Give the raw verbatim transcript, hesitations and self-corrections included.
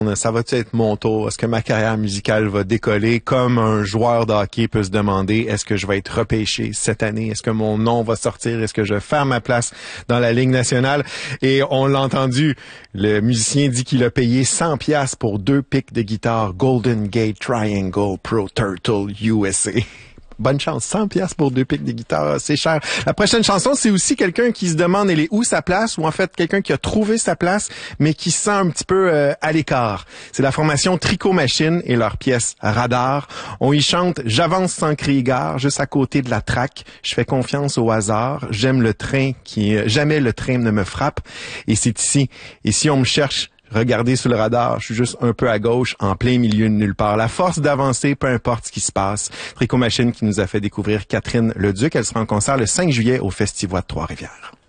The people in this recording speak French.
Ça va-tu être mon tour? Est-ce que ma carrière musicale va décoller? Comme un joueur de hockey peut se demander, est-ce que je vais être repêché cette année? Est-ce que mon nom va sortir? Est-ce que je vais faire ma place dans la Ligue nationale? Et on l'a entendu, le musicien dit qu'il a payé cent piastres pour deux pics de guitare Golden Gate Triangle Pro Turtle U S A. Bonne chance, cent piastres pour deux pics de guitare, c'est cher. La prochaine chanson, c'est aussi quelqu'un qui se demande elle est où sa place, ou en fait quelqu'un qui a trouvé sa place, mais qui se sent un petit peu euh, à l'écart. C'est la formation Tricot Machine et leur pièce Radar. On y chante « J'avance sans crier gare, juste à côté de la traque. Je fais confiance au hasard. J'aime le train qui... Euh, jamais le train ne me frappe. » Et c'est ici. Et si on me cherche, regardez sur le radar, je suis juste un peu à gauche, en plein milieu de nulle part. La force d'avancer, peu importe ce qui se passe. Tricot Machine qui nous a fait découvrir Catherine Leduc. Elle sera en concert le cinq juillet au Festival de Trois-Rivières.